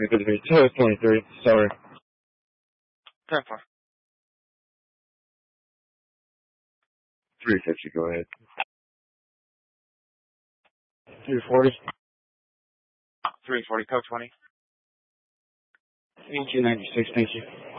Good to be 23, sorry. 10-4. 350, go ahead. 340. 340, code 20. 1896, thank you.